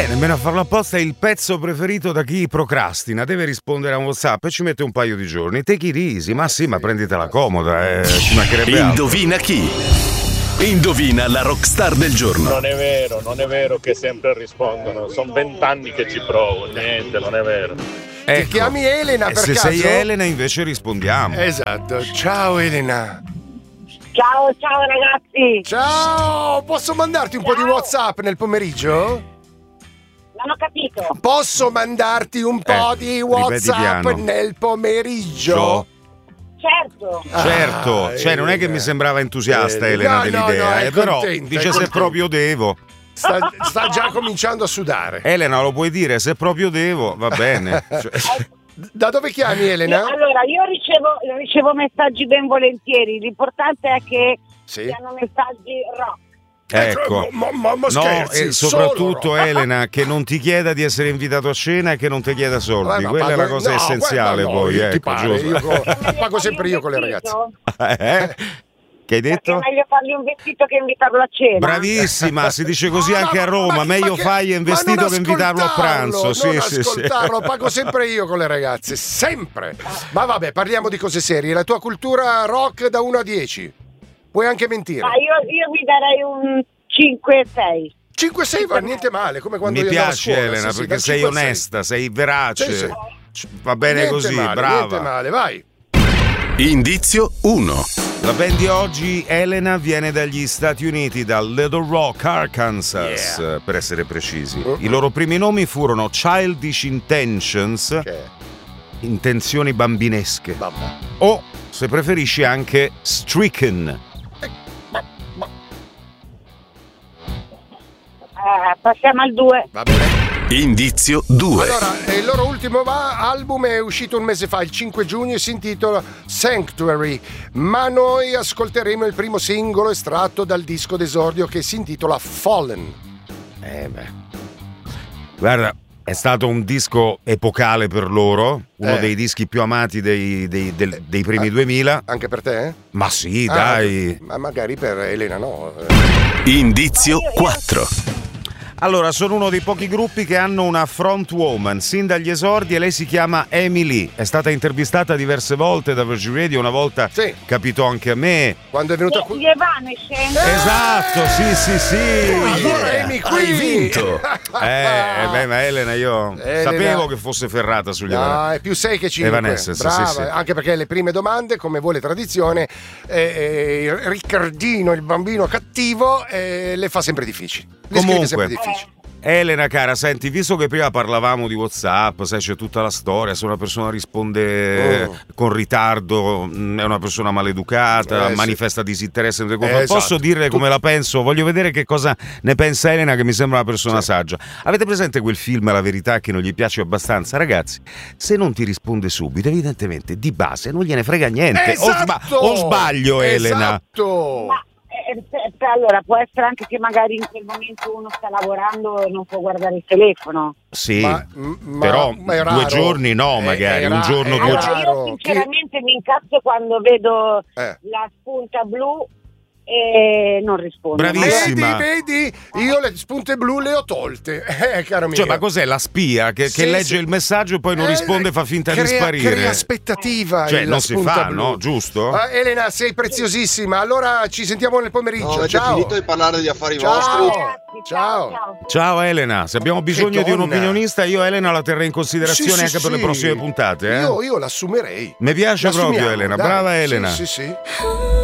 Nemmeno a farlo apposta. È il pezzo preferito da chi procrastina. Deve rispondere a un WhatsApp e ci mette un paio di giorni. Take it easy, ma sì, ma prenditela comoda, ci mancherebbe altro. Indovina chi? Indovina la rockstar del giorno. Non è vero che sempre rispondono. Sono 20 anni che ci provo. Niente, non è vero. Ecco. Ti chiami Elena per se caso? sei Elena invece rispondiamo. Esatto. Ciao Elena. Ciao ragazzi. Ciao, posso mandarti un po' di WhatsApp nel pomeriggio? Non ho capito. Posso mandarti un po' di WhatsApp piano. nel pomeriggio? Certo. Cioè non è che mi sembrava entusiasta Elena dell'idea, è però contenta, dice è se contenta. proprio devo. Sta già cominciando a sudare. Elena, lo puoi dire, se proprio devo, va bene. Da dove chiami Elena? Allora, io ricevo messaggi ben volentieri. L'importante è che siano messaggi rock. Ecco, ma scherzi, no, e soprattutto solo. Elena, che non ti chieda di essere invitato a cena e che non ti chieda soldi, quella è la cosa essenziale. Poi ti ecco, pare, giusto. pago sempre io con le ragazze. Che hai detto? È meglio fargli un vestito che invitarlo a cena. Bravissima, si dice così anche a Roma. Meglio fai un vestito che invitarlo a pranzo. Non ascoltarlo, pago sempre io con le ragazze, sempre. Ma vabbè, parliamo di cose serie. La tua cultura rock da 1 a 10. Puoi anche mentire. Ma io mi darei un 5-6. 5-6 va niente male, come quando Mi io andavo a piace scuola, Elena, sì, perché da sei 5 a 6. onesta, sei verace. Sì. Va bene Niente così, male, brava. Niente male, vai. Indizio 1. La band di oggi, Elena, viene dagli Stati Uniti, da Little Rock, Arkansas, per essere precisi. I loro primi nomi furono Childish Intentions, intenzioni bambinesche, o, se preferisci, anche Stricken. Passiamo al 2. Va bene. Indizio 2. Allora, il loro ultimo album è uscito un mese fa, il 5 giugno, e si intitola Sanctuary, ma noi ascolteremo il primo singolo estratto dal disco d'esordio che si intitola Fallen. Guarda, è stato un disco epocale per loro, uno dei dischi più amati dei primi 2000. Anche per te? Ma sì, dai. Ma magari per Elena no. Indizio 4. Allora, sono uno dei pochi gruppi che hanno una front woman sin dagli esordi, e lei si chiama Emily. È stata intervistata diverse volte da Virgin Radio, una volta capitò anche a me. Quando è venuta qui? Gli Evanescence. Esatto, sì. Allora Amy qui. Hai vinto. Ma Elena, io sapevo che fosse ferrata sugli Evanescence. No, è più 6 che 5. Evanescence, brava, sì. Anche perché le prime domande, come vuole tradizione, Riccardino, il bambino cattivo, le fa sempre difficili. Le scrive sempre difficili. Elena cara, senti, visto che prima parlavamo di WhatsApp, sai, c'è tutta la storia, se una persona risponde con ritardo è una persona maleducata, manifesta disinteresse nelle cose. Posso dirle come la penso? Voglio vedere che cosa ne pensa Elena, che mi sembra una persona saggia. Avete presente quel film La verità che non gli piace abbastanza? Ragazzi, se non ti risponde subito, evidentemente di base non gliene frega niente. O sbaglio, Elena? Esatto. Allora, può essere anche che magari in quel momento uno sta lavorando e non può guardare il telefono. Sì, però 2 giorni no, magari un giorno, 2 giorni. Io sinceramente mi incazzo quando vedo la spunta blu e non rispondo. Bravissima. Vedi? Io le spunte blu le ho tolte, caro mio. Cioè, ma cos'è la spia che legge il messaggio e poi non risponde e fa finta di sparire? Crea aspettativa. Cioè, non si fa, blu. no? Giusto? Elena, sei preziosissima. Allora ci sentiamo nel pomeriggio. Avete finito di parlare di affari vostri? Ciao Elena, se abbiamo bisogno di un opinionista, io Elena la terrei in considerazione anche per le prossime puntate. Io l'assumerei. Mi piace proprio Elena, dai. brava Elena. Sì.